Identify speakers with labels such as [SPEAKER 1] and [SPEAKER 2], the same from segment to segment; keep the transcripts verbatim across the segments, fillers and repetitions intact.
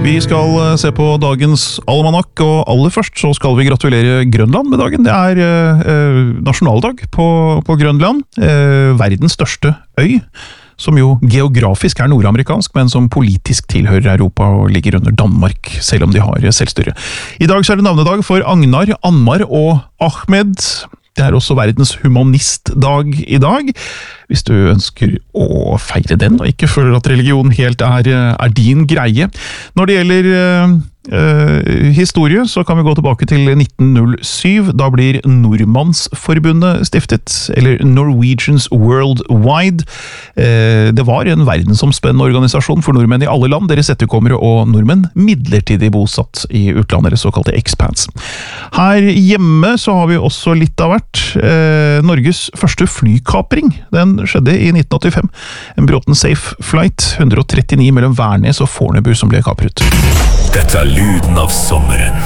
[SPEAKER 1] Vi skal se på dagens almanakk, og aller først så skal vi gratulere Grønland med dagen. Det er eh, nasjonaldag på, på Grønland, eh, verdens største øy, som jo geografisk er nordamerikansk, men som politisk tilhører Europa og ligger under Danmark, selv om de har selvstyre. I dag så er det navnedag for Agnar, Anmar og Ahmed. Det er også verdens humanistdag i dag. Hvis du ønsker å feire den, og ikke føler at religion helt er, er din greie. Når det gjelder uh, uh, historie, så kan vi gå tilbake til nitten null syv. Da blir Nordmannsforbundet stiftet, eller Norwegians Worldwide. Uh, det var en verdensomspennende organisasjon for nordmenn i alle land, deres etterkommere og nordmenn midlertidig bosatt i utlandet, eller såkalte expats. Her hjemme så har vi også litt av hvert. Uh, Norges første flykapring, den skjedde i nitten åttifem. En Bråten Safe Flight ett trettini mellom Værnes og Fornebu som ble kapret.
[SPEAKER 2] Dette er lyden av sommeren.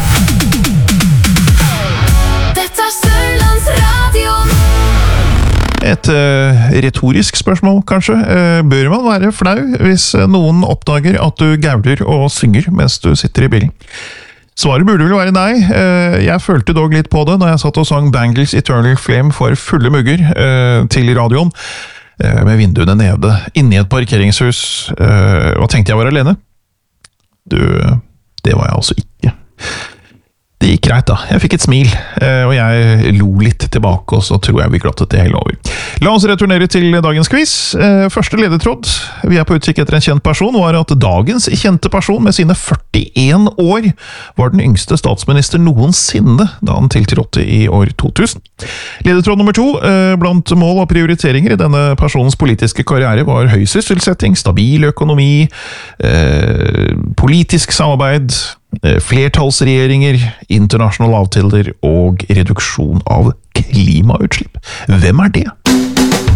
[SPEAKER 3] Dette er Sørlandsradion.
[SPEAKER 1] Et uh, retorisk spørsmål, kanskje. Uh, bør man være flau hvis noen oppdager at du gauler og synger mens du sitter i bilen? Svaret burde vel være nei. Jeg følte dog litt på det når jeg satt og sang Bangles Eternal Flame for fulle mugger til radioen, med vinduene nede, inne i et parkeringshus, og tenkte jeg var alene. Du, det var jeg altså ikke. Det gikk greit da. Jeg fikk et smil, og jeg lo litt tilbake, og så tror jeg vi glattet det hele over. La oss returnere til dagens quiz. Første ledetråd, vi er på utkikk etter en kjent person, var at dagens kjente person med sine førtien år var den yngste statsminister noensinne da han tiltrådte i år to tusen. Ledetråd nummer to, blant mål og prioriteringer i denne personens politiske karriere var høy sysselsetting, stabil økonomi, politisk samarbeid, flertallsregjeringer, internasjonale avtaler og reduksjon av klimautslipp. Hvem er det?